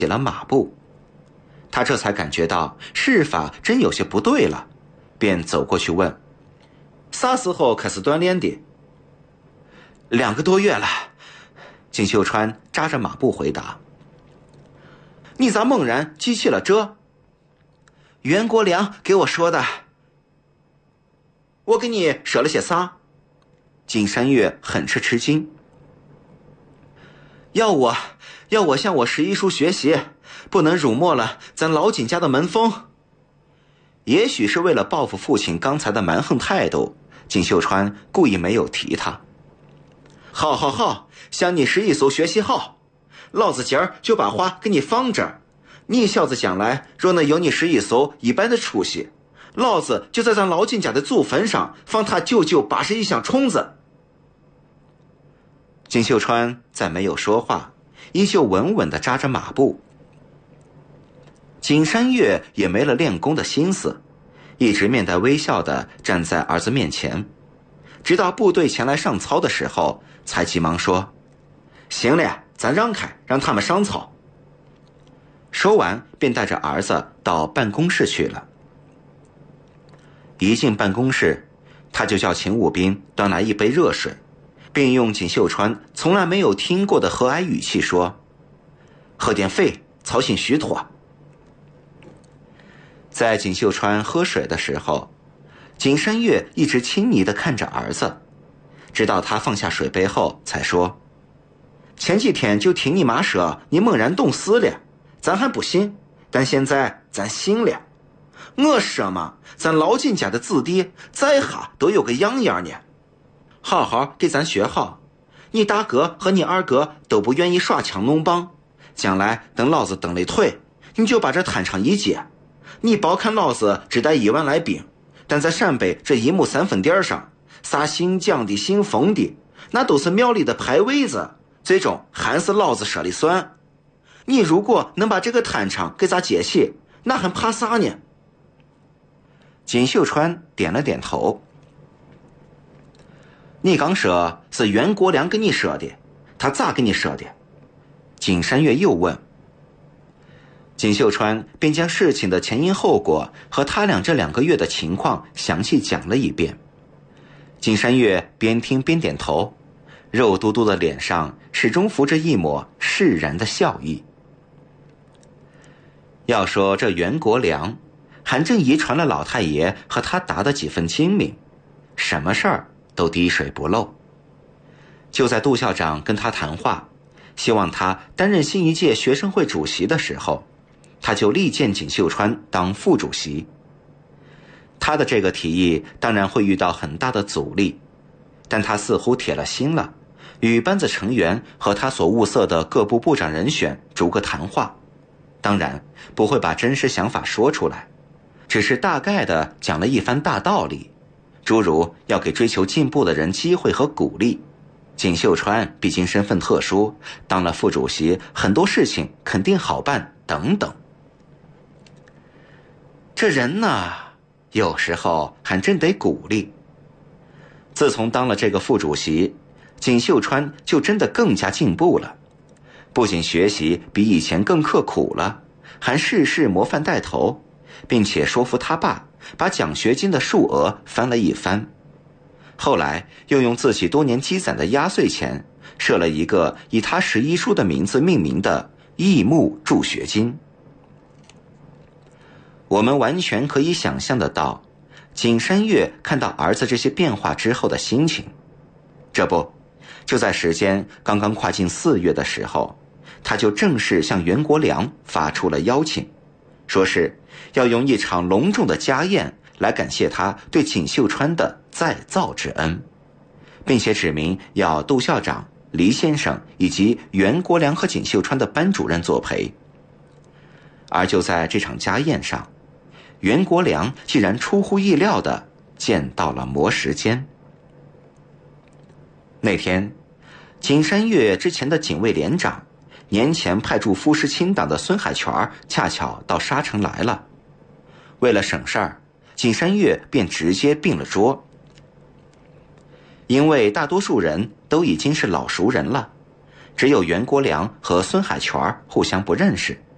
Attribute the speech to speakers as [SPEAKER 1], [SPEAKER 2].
[SPEAKER 1] 起了马步。他这才感觉到事法真有些不对了，便走过去问：啥时候开始锻炼的？2个多月了。锦绣川扎着马步回答。你咋猛然记起了这？袁国良给我说的。我给你说了些啥？景山月很是吃惊。要我向我师姨叔学习，不能辱没了咱老景家的门风。也许是为了报复父亲刚才的蛮横态度，锦绣川故意没有提他。好，向你师姨叔学习好。老子今儿就把话给你放这儿，你小子将来若能有你师姨叔一般的出息，老子就在咱老景家的祖坟上放他981箱虫子。锦绣川再没有说话，依旧稳稳地扎着马步。景山月也没了练功的心思，一直面带微笑地站在儿子面前，直到部队前来上操的时候，才急忙说：行了，咱让开，让他们上操。说完便带着儿子到办公室去了。一进办公室，他就叫勤务兵端来一杯热水，并用锦绣川从来没有听过的和蔼语气说：喝点水，操心虚脱。在锦绣川喝水的时候，景山月一直亲昵地看着儿子，直到他放下水杯后才说：前几天就听你妈说你猛然懂事了，咱还不信，但现在咱信了。我说嘛，咱老金家的子弟在下都有个样样呢，好好给咱学好。你大哥和你二哥都不愿意耍枪弄棒，将来等老子蹬了腿，你就把这摊上一接。你别看老子只带1万来兵，但在陕北这1亩3分地上，啥姓蒋的姓冯的，那都是庙里的牌位子，最终还是老子说了算。你如果能把这个摊场给咱接起，那还怕啥呢？锦绣川点了点头。你刚说是袁国良跟你说的，他咋跟你说的？景山月又问。锦绣川便将事情的前因后果和他俩这2个月的情况详细讲了一遍。景山月边听边点头，肉嘟嘟的脸上始终浮着一抹释然的笑意。要说这袁国良，还真遗传了老太爷和他达的几分精明，什么事儿都滴水不漏。就在杜校长跟他谈话，希望他担任新一届学生会主席的时候，他就力荐锦绣川当副主席。他的这个提议当然会遇到很大的阻力，但他似乎铁了心了，与班子成员和他所物色的各部部长人选逐个谈话，当然不会把真实想法说出来，只是大概的讲了一番大道理，诸如要给追求进步的人机会和鼓励，锦绣川毕竟身份特殊，当了副主席很多事情肯定好办等等。这人呢，有时候还真得鼓励。自从当了这个副主席，锦绣川就真的更加进步了，不仅学习比以前更刻苦了，还事事模范带头，并且说服他爸把奖学金的数额翻了一番。后来又用自己多年积攒的压岁钱设了一个以他十一叔的名字命名的义木助学金。我们完全可以想象得到景山月看到儿子这些变化之后的心情。这不，就在时间刚刚跨进4月的时候，他就正式向袁国良发出了邀请，说是要用一场隆重的家宴来感谢他对锦绣川的再造之恩，并且指明要杜校长、黎先生以及袁国良和锦绣川的班主任作陪。而就在这场家宴上，袁国良竟然出乎意料地见到了魔时间。那天，景山月之前的警卫连长，年前派驻夫师清党的孙海泉恰巧到沙城来了。为了省事儿，景山月便直接并了桌。因为大多数人都已经是老熟人了，只有袁国良和孙海泉互相不认识，